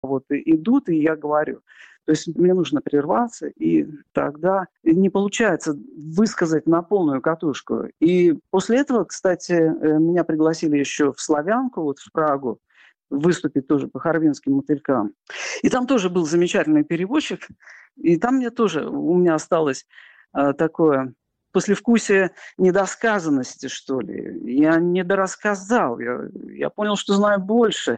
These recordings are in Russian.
вот идут, и я говорю. То есть мне нужно прерваться, и тогда не получается высказать на полную катушку. И после этого, кстати, меня пригласили еще в Славянку, вот в Прагу, выступить тоже по харбинским мотылькам. И там тоже был замечательный переводчик, и там у меня осталось такое послевкусие недосказанности, что ли. Я недорассказал, я понял, что знаю больше.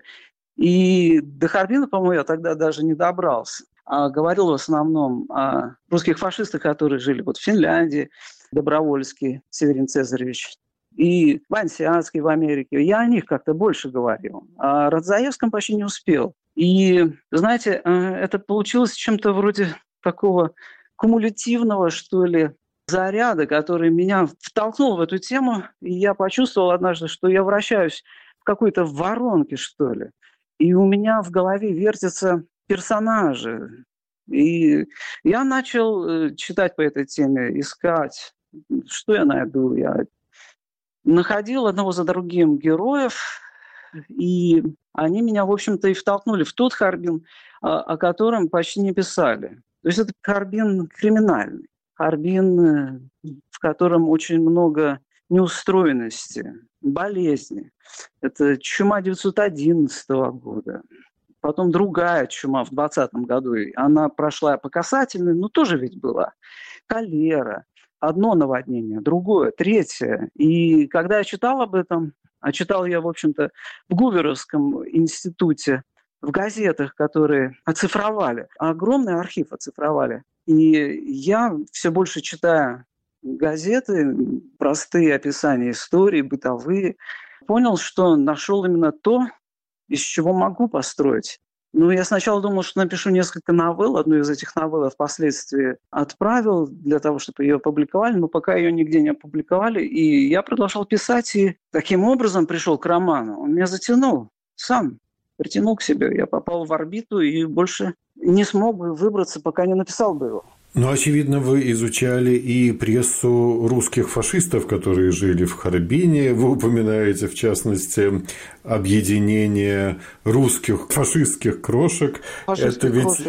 И до Харбина, по-моему, я тогда даже не добрался. А говорил в основном о русских фашистах, которые жили вот в Финляндии, Добровольский Северин Цезаревич, и Вансианский в Америке. Я о них как-то больше говорил. А о Радзаевском почти не успел. И, знаете, это получилось чем-то вроде такого кумулятивного, что ли, заряда, который меня втолкнул в эту тему. И я почувствовал однажды, что я вращаюсь в какой-то воронке, что ли. И у меня в голове вертятся персонажи. И я начал читать по этой теме, искать, что я найду. Я находил одного за другим героев, и они меня, в общем-то, и втолкнули в тот Харбин, о котором почти не писали. То есть это Харбин криминальный, Харбин, в котором очень много неустроенности, болезни. Это чума 911 года. Потом другая чума в 2020 году. Она прошла по касательной, но тоже ведь была. Холера. Одно наводнение, другое, третье. И когда я читал об этом, а читал я, в общем-то, в Гуверовском институте, в газетах, которые оцифровали, огромный архив оцифровали. И я все больше читая газеты, простые описания истории, бытовые, понял, что нашел именно то, из чего могу построить. Ну, я сначала думал, что напишу несколько новелл. Одну из этих новелл я впоследствии отправил для того, чтобы ее опубликовали, но пока ее нигде не опубликовали. И я продолжал писать, и таким образом пришел к роману. Он меня затянул сам, притянул к себе. Я попал в орбиту и больше не смог бы выбраться, пока не написал бы его. Ну, очевидно, вы изучали и прессу русских фашистов, которые жили в Харбине. Вы упоминаете, в частности, объединение русских фашистских крошек. Это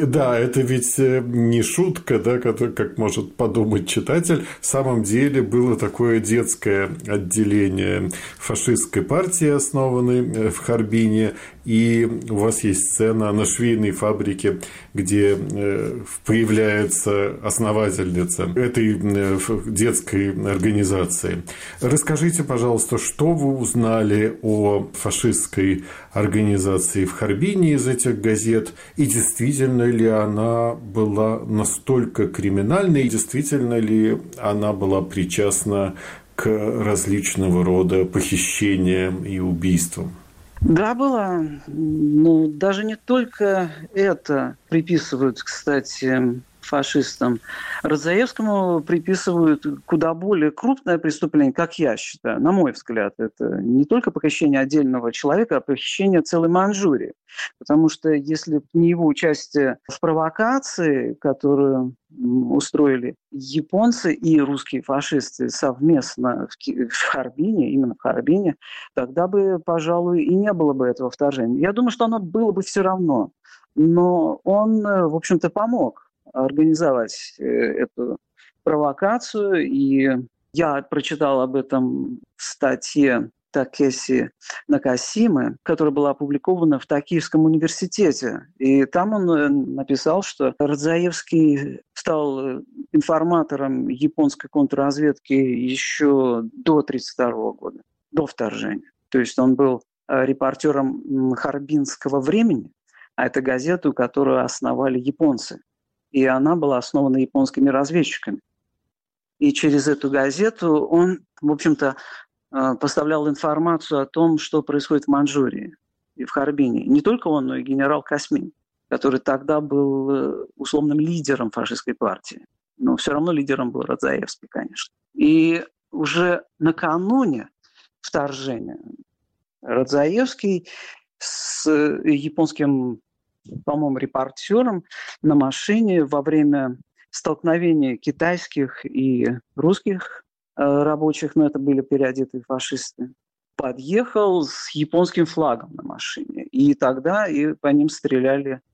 ведь не шутка, да, как может подумать читатель. В самом деле было такое детское отделение фашистской партии, основанной в Харбине. И у вас есть сцена на швейной фабрике, где появляется основательница этой детской организации. Расскажите, пожалуйста, что вы узнали о фашистской организации в Харбине из этих газет, и действительно ли она была настолько криминальной, и действительно ли она была причастна к различного рода похищениям и убийствам? Да, была. Но даже не только это приписывают, кстати, фашистам. Радзаевскому приписывают куда более крупное преступление, как я считаю, на мой взгляд. Это не только похищение отдельного человека, а похищение целой Манчжурии. Потому что если не его участие в провокации, которую устроили японцы и русские фашисты совместно в Харбине, именно в Харбине, тогда бы, пожалуй, и не было бы этого вторжения. Я думаю, что оно было бы все равно. Но он, в общем-то, помог организовать эту провокацию. И я прочитал об этом в статье Такеси Накасимы, которая была опубликована в Токийском университете. И там он написал, что Радзаевский стал информатором японской контрразведки еще до 1932 года, до вторжения. То есть он был репортером «Харбинского времени», а это газету, которую основали японцы. И она была основана японскими разведчиками. И через эту газету он, в общем-то, поставлял информацию о том, что происходит в Манчжурии и в Харбине. Не только он, но и генерал Касмин, который тогда был условным лидером фашистской партии. Но все равно лидером был Радзаевский, конечно. И уже накануне вторжения Радзаевский с японским, по-моему, репортером на машине во время столкновения китайских и русских рабочих, но это были переодетые фашисты, подъехал с японским флагом на машине. И тогда и по ним стреляли